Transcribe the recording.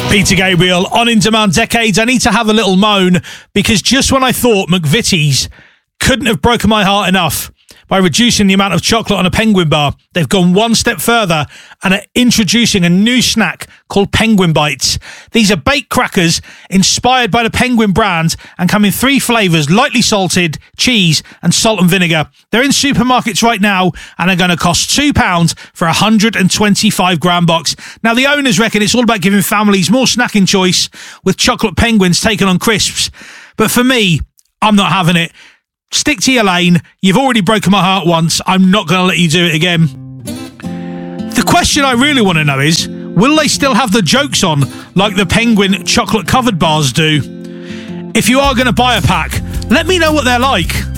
Peter Gabriel on In Demand Decades. I need to have a little moan because just when I thought McVitie's couldn't have broken my heart enough by reducing the amount of chocolate on a Penguin bar, they've gone one step further and are introducing a new snack called Penguin Bites. These are baked crackers inspired by the Penguin brand and come in 3 flavours: lightly salted, cheese and salt and vinegar. They're in supermarkets right now and are going to cost £2 for a 125 gram box. Now, the owners reckon it's all about giving families more snacking choice with chocolate penguins taken on crisps. But for me, I'm not having it. Stick to your lane. You've already broken my heart once. I'm not going to let you do it again. The question I really want to know is, will they still have the jokes on like the Penguin chocolate covered bars do? If you are going to buy a pack, let me know what they're like.